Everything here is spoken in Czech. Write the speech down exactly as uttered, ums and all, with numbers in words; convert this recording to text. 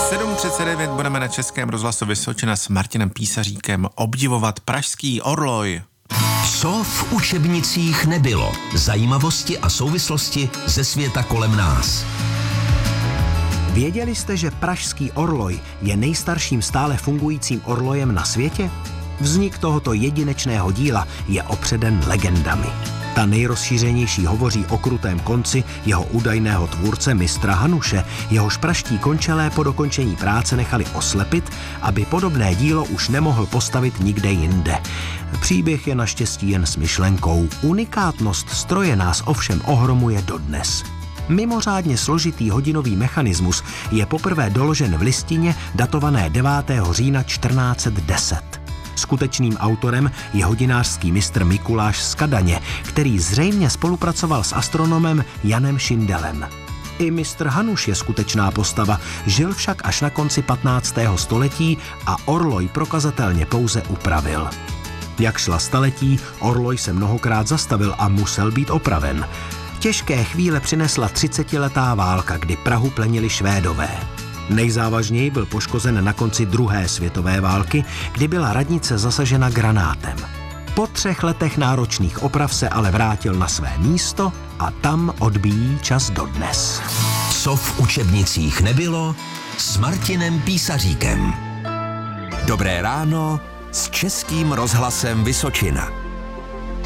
sedm třicet devět budeme na Českém rozhlasu Vysočina s Martinem Písaříkem obdivovat pražský orloj. Co v učebnicích nebylo? Zajímavosti a souvislosti ze světa kolem nás. Věděli jste, že pražský orloj je nejstarším stále fungujícím orlojem na světě? Vznik tohoto jedinečného díla je opředen legendami. Ta nejrozšířenější hovoří o krutém konci jeho údajného tvůrce mistra Hanuše, jehož pražští končelé po dokončení práce nechali oslepit, aby podobné dílo už nemohl postavit nikde jinde. Příběh je naštěstí jen smyšlenkou. Unikátnost stroje nás ovšem ohromuje dodnes. Mimořádně složitý hodinový mechanismus je poprvé doložen v listině datované devátého října čtrnáct set deset. Skutečným autorem je hodinářský mistr Mikuláš z Kadaně, který zřejmě spolupracoval s astronomem Janem Šindelem. I mistr Hanuš je skutečná postava, žil však až na konci patnáctého století a orloj prokazatelně pouze upravil. Jak šla staletí, orloj se mnohokrát zastavil a musel být opraven. Těžké chvíle přinesla třicetiletá válka, kdy Prahu plenili Švédové. Nejzávažněji byl poškozen na konci druhé světové války, kdy byla radnice zasažena granátem. Po třech letech náročných oprav se ale vrátil na své místo a tam odbíjí čas dodnes. Co v učebnicích nebylo s Martinem Písaříkem. Dobré ráno s Českým rozhlasem Vysočina.